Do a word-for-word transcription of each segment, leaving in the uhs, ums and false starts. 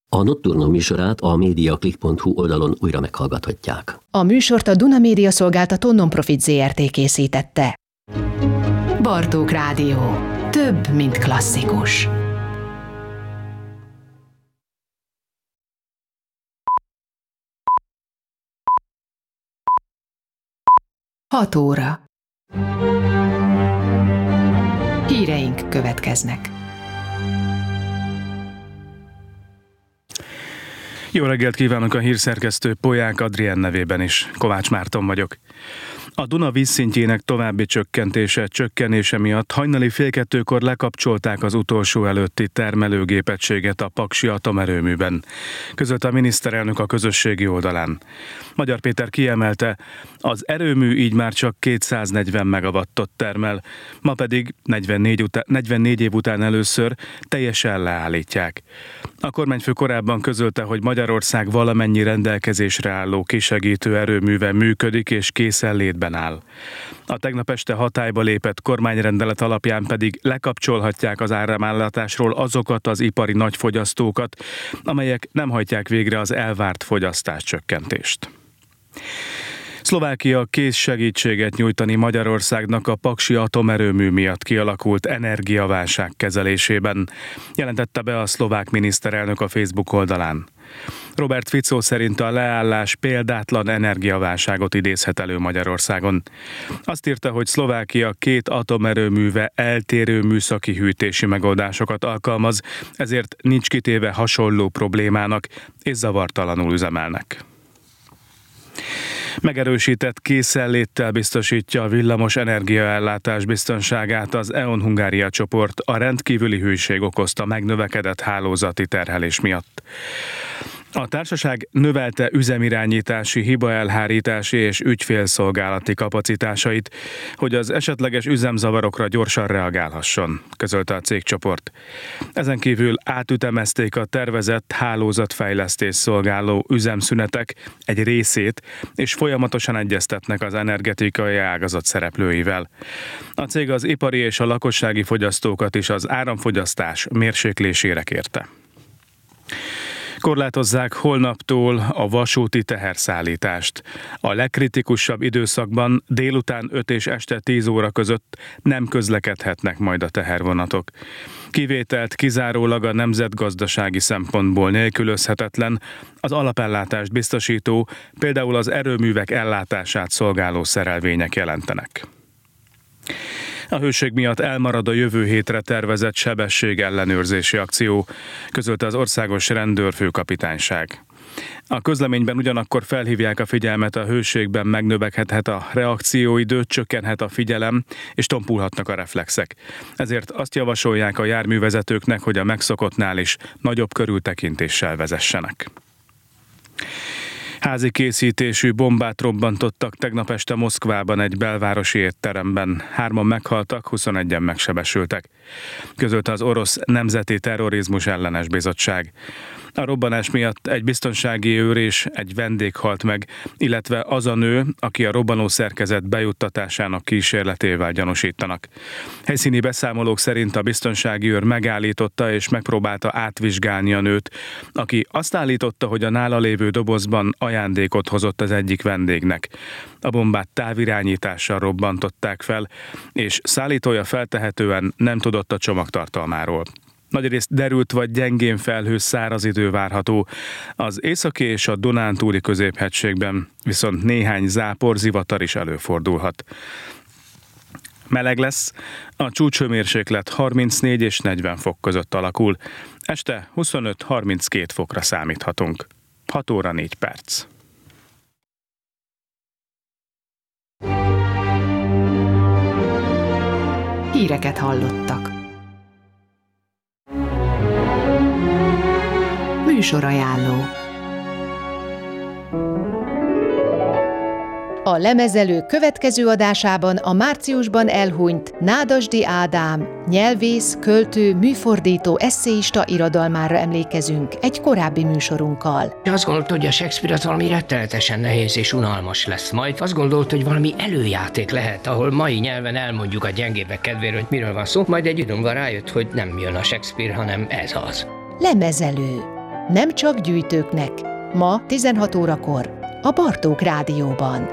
A Nocturno műsorát a mediaclick pont hu oldalon újra meghallgathatják. A műsort a Duna Média Szolgáltató Non-Profit zé er té készítette. Bartók Rádió. Több, mint klasszikus. Hat óra. Híreink következnek. Jó reggelt kívánok, a hírszerkesztő Polyák Adrien nevében is. Kovács Márton vagyok. A Duna vízszintjének további csökkentése, csökkenése miatt hajnali fél kettőkor lekapcsolták az utolsó előtti termelőgépegységet a paksi atomerőműben, közölte a miniszterelnök a közösségi oldalán. Magyar Péter kiemelte, az erőmű így már csak kétszáznegyven megawattot termel, ma pedig negyvennégy, után, negyvennégy év után először teljesen leállítják. A kormányfő korábban közölte, hogy Magyarország valamennyi rendelkezésre álló kisegítő erőműve működik és készenlétben áll. A tegnap este hatályba lépett kormányrendelet alapján pedig lekapcsolhatják az áramellátásról azokat az ipari nagyfogyasztókat, amelyek nem hajtják végre az elvárt fogyasztáscsökkentést. Szlovákia kész segítséget nyújtani Magyarországnak a paksi atomerőmű miatt kialakult energiaválság kezelésében, jelentette be a szlovák miniszterelnök a Facebook oldalán. Robert Fico szerint a leállás példátlan energiaválságot idézhet elő Magyarországon. Azt írta, hogy Szlovákia két atomerőműve eltérő műszaki hűtési megoldásokat alkalmaz, ezért nincs kitéve hasonló problémának, és zavartalanul üzemelnek. Megerősített készenléttel biztosítja a villamos energiaellátás biztonságát az é o en Hungária csoport a rendkívüli hűség okozta megnövekedett hálózati terhelés miatt. A társaság növelte üzemirányítási, hibaelhárítási és ügyfélszolgálati kapacitásait, hogy az esetleges üzemzavarokra gyorsan reagálhasson, közölte a cégcsoport. Ezen kívül átütemezték a tervezett hálózatfejlesztés szolgáló üzemszünetek egy részét, és folyamatosan egyeztetnek az energetikai ágazat szereplőivel. A cég az ipari és a lakossági fogyasztókat is az áramfogyasztás mérséklésére kérte. Korlátozzák holnaptól a vasúti teherszállítást. A legkritikusabb időszakban délután öt és este tíz óra között nem közlekedhetnek majd a tehervonatok. Kivételt kizárólag a nemzetgazdasági szempontból nélkülözhetetlen, az alapellátást biztosító, például az erőművek ellátását szolgáló szerelvények jelentenek. A hőség miatt elmarad a jövő hétre tervezett sebességellenőrzési akció, közölte az Országos Rendőrfőkapitányság. A közleményben ugyanakkor felhívják a figyelmet, a hőségben megnövekedhet a reakcióidő, csökkenhet a figyelem, és tompulhatnak a reflexek. Ezért azt javasolják a járművezetőknek, hogy a megszokottnál is nagyobb körültekintéssel vezessenek. Házi készítésű bombát robbantottak tegnap este Moszkvában egy belvárosi étteremben. Hárman meghaltak, huszonegyen megsebesültek, közölte az orosz Nemzeti Terrorizmus Ellenes Bizottság. A robbanás miatt egy biztonsági őr és egy vendég halt meg, illetve az a nő, aki a robbanószerkezet bejuttatásának kísérletével gyanúsítanak. Helyszíni beszámolók szerint a biztonsági őr megállította és megpróbálta átvizsgálni a nőt, aki azt állította, hogy a nála lévő dobozban ajándékot hozott az egyik vendégnek. A bombát távirányítással robbantották fel, és szállítója feltehetően nem tudott a csomagtartalmáról. Nagyrészt derült vagy gyengén felhős száraz idő várható. Az északi és a Dunántúli középhegységben viszont néhány zápor, zivatar is előfordulhat. Meleg lesz, a csúcshőmérséklet harmincnégy és negyven fok között alakul. Este huszonöt-harminckét fokra számíthatunk. hat óra négy perc. Híreket hallottak. Műsorajánló. A Lemezelő következő adásában a márciusban elhunyt Nádasdy Ádám, nyelvész, költő, műfordító, esszéista irodalmára emlékezünk egy korábbi műsorunkkal. Azt gondolt, hogy a Shakespeare az valami rettenetesen nehéz és unalmas lesz. Majd azt gondolt, hogy valami előjáték lehet, ahol mai nyelven elmondjuk a gyengébbek kedvéről, hogy miről van szó, majd egy időn rájött, hogy nem jön a Shakespeare, hanem ez az. Lemezelő. Nem csak gyűjtőknek. Ma tizenhat órakor a Bartók Rádióban.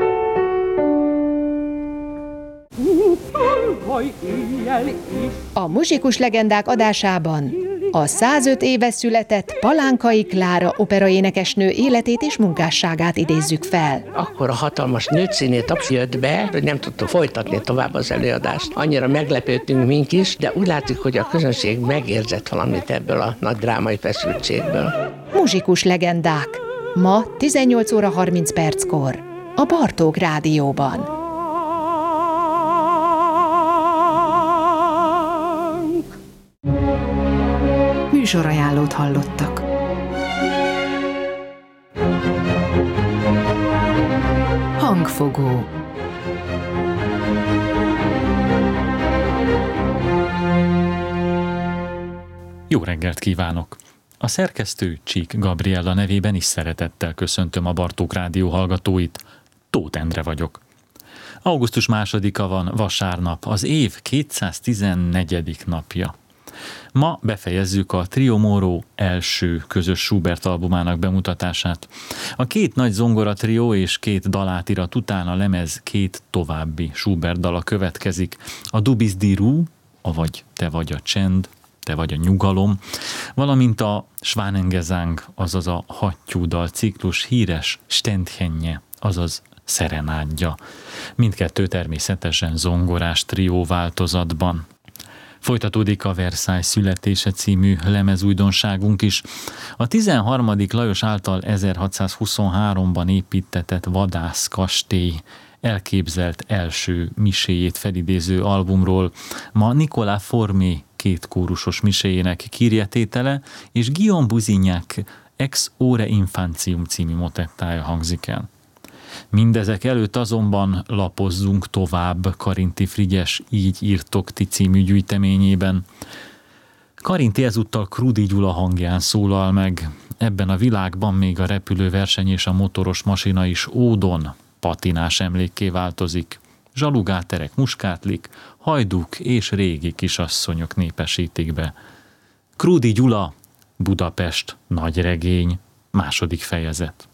A Muzsikus Legendák adásában a százöt éve született Palánkai Klára operaénekesnő életét és munkásságát idézzük fel. Akkor a hatalmas nőtszíné taps jött be, hogy nem tudtuk folytatni tovább az előadást. Annyira meglepődtünk mink is, de úgy látszik, hogy a közönség megérzett valamit ebből a nagy drámai feszültségből. Muzsikus Legendák. Ma tizennyolc óra harminc perckor a Bartók Rádióban. Műsorajánlót hallottak. Hangfogó. Jó reggelt kívánok! A szerkesztő Csík Gabriella nevében is szeretettel köszöntöm a Bartók Rádió hallgatóit. Tóth Endre vagyok. augusztus másodika van, vasárnap, az év kétszáztizennegyedik napja. Ma befejezzük a Trio Moro első közös Schubert albumának bemutatását. A két nagy zongora trió és két dalátirat után a lemez két további Schubert dala következik. A Du bist die Ruhe, avagy Te vagy a csend, Te vagy a nyugalom, valamint a Schwanengesang, azaz a hattyúdal ciklus híres Ständchenje, azaz szerenádja. Mindkettő természetesen zongorás trió változatban. Folytatódik a Versailles születése című lemezújdonságunk is. A tizenharmadik Lajos által ezerhatszázhuszonháromban építtetett Vadász kastély elképzelt első miséjét felidéző albumról ma Nicolas Formé két kórusos miséjének kirjetétele és Guillaume Buzignac Ex ore infantium című motettája hangzik el. Mindezek előtt azonban lapozzunk tovább Karinti Frigyes Így írtok ti című gyűjteményében. Karinti ezúttal Krudi Gyula hangján szólal meg. Ebben a világban még a repülőverseny és a motoros masina is ódon, patinás emlékké változik. Zsalugáterek, muskátlik, hajdúk és régi kisasszonyok népesítik be. Krudi Gyula, Budapest, nagyregény, második fejezet.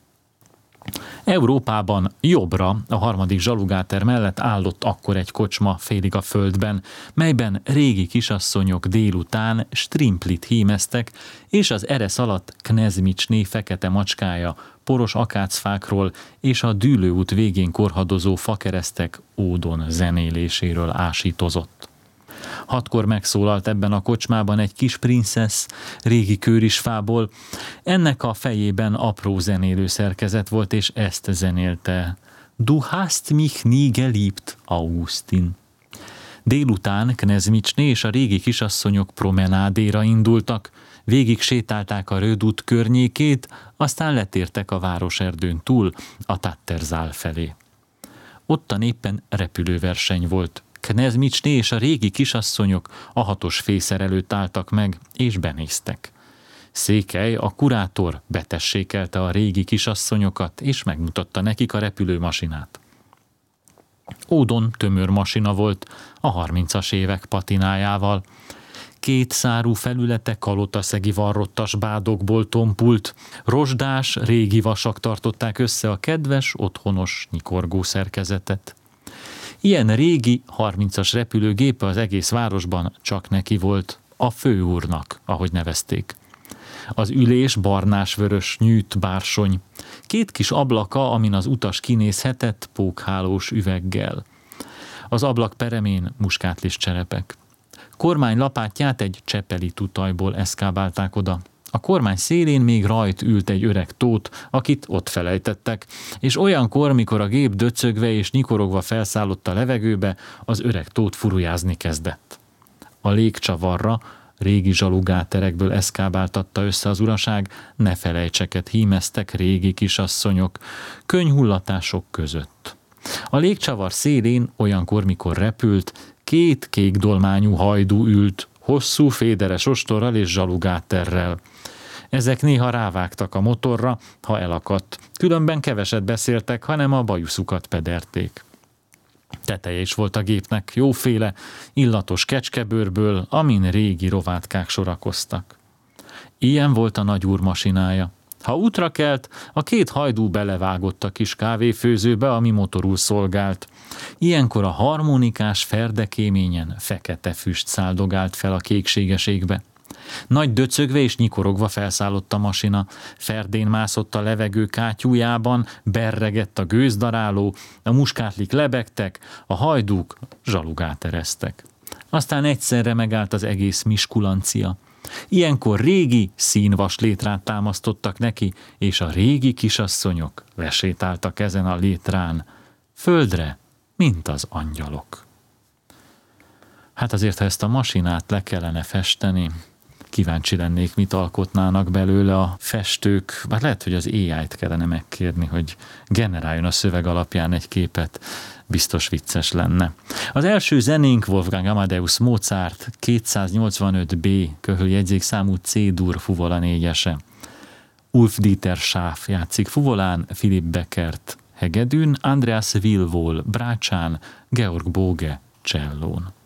Európában jobbra, a harmadik Zsalugáter mellett állott akkor egy kocsma félig a földben, melyben régi kisasszonyok délután strimplit hímeztek, és az eresz alatt Knezmicsné fekete macskája poros akácfákról és a Dűlőút végén korhadozó fakeresztek ódon zenéléséről ásítozott. Hatkor megszólalt ebben a kocsmában egy kis princesz, régi kőrisfából. Ennek a fejében apró zenélő szerkezet volt, és ezt zenélte. Du hast mich nie geliebt, Augustin. Délután Knezmicsné és a régi kisasszonyok promenádéra indultak, végig sétálták a Rödút környékét, aztán letértek a városerdőn túl a Tattersál felé. Ottan éppen repülőverseny volt. Knezmicsné és a régi kisasszonyok a hatos fészer előtt álltak meg, és benéztek. Székely, a kurátor betessékelte a régi kisasszonyokat, és megmutatta nekik a repülőmasinát. Ódon tömör masina volt, a harmincas évek patinájával. Két szárú felülete kalotaszegi varrottas bádokból tompult, rozsdás, régi vasak tartották össze a kedves, otthonos, nyikorgó szerkezetet. Ilyen régi, harmincas repülőgépe az egész városban csak neki volt, a főúrnak, ahogy nevezték. Az ülés barnás-vörös nyűt bársony, két kis ablaka, amin az utas kinézhetett pókhálós üveggel. Az ablak peremén muskátlis cserepek. Kormány lapátját egy csepeli tutajból eszkábálták oda. A kormány szélén még rajt ült egy öreg Tóth, akit ott felejtettek, és olyankor, mikor a gép döcögve és nyikorogva felszállott a levegőbe, az öreg Tóth furujázni kezdett. A légcsavarra, régi zsalugáterekből eszkábáltatta össze az uraság, ne felejtseket hímeztek régi kisasszonyok, könnyhullatások között. A légcsavar szélén, olyankor, mikor repült, két kékdolmányú hajdú ült, hosszú féderes ostorral és zsalugáterrel. Ezek néha rávágtak a motorra, ha elakadt. Különben keveset beszéltek, hanem a bajuszukat pederték. Teteje is volt a gépnek, jóféle, illatos kecskebőrből, amin régi rovátkák sorakoztak. Ilyen volt a nagyúr masinája. Ha útra kelt, a két hajdú belevágott a kis kávéfőzőbe, ami motorul szolgált. Ilyenkor a harmonikás ferdekéményen fekete füst száldogált fel a kékséges égbe. Nagy döcögve és nyikorogva felszállott a masina, ferdén mászott a levegő kátyújában, berregett a gőzdaráló, a muskátlik lebegtek, a hajdúk zsalugát eresztek. Aztán egyszerre megállt az egész miskulancia. Ilyenkor régi színvas létrát támasztottak neki, és a régi kisasszonyok lesétáltak ezen a létrán, földre, mint az angyalok. Hát azért, ha ezt a masinát le kellene festeni, kíváncsi lennék, mit alkotnának belőle a festők. Bár lehet, hogy az á í-t kellene megkérni, hogy generáljon a szöveg alapján egy képet. Biztos vicces lenne. Az első zenénk Wolfgang Amadeus Mozart kétszáznyolcvanöt bé köhöljegyzék számú C-dur fuvola négyese. Ulf Dieter Schaaf játszik fuvolán, Philipp Beckert hegedűn, Andreas Wilwohl brácsán, Georg Boge csellón.